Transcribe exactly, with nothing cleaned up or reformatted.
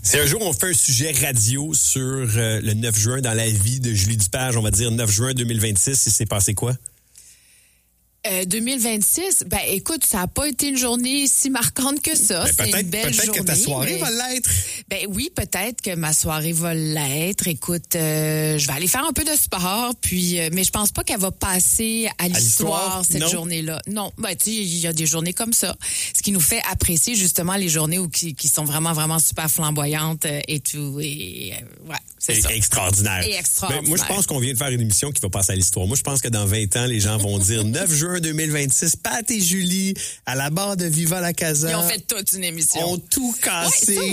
C'est un jour où on fait un sujet radio sur euh, le neuf juin dans la vie de Julie Dupage. On va dire neuf juin deux mille vingt-six. Il s'est passé quoi? Euh, deux mille vingt-six, ben écoute, ça n'a pas été une journée si marquante que ça. Ben, c'est peut-être, une belle peut-être journée. que ta soirée mais... va l'être. Ben oui, peut-être que ma soirée va l'être. Écoute, euh, je vais aller faire un peu de sport, puis euh, mais je pense pas qu'elle va passer à l'histoire, l'histoire? cette Non. journée-là. Non, ben tu sais, il y a des journées comme ça, ce qui nous fait apprécier justement les journées où qui, qui sont vraiment vraiment super flamboyantes euh, et tout. Et euh, ouais, c'est Et- ça. Extraordinaire. Et extraordinaire. Ben, moi, je pense qu'on vient de faire une émission qui va passer à l'histoire. Moi, je pense que dans vingt ans, les gens vont dire neuf juin deux mille vingt-six, Pat et Julie, à la barre de Viva la Casa. Ils ont fait toute une émission. Ont tout cassé. Ouais, ça,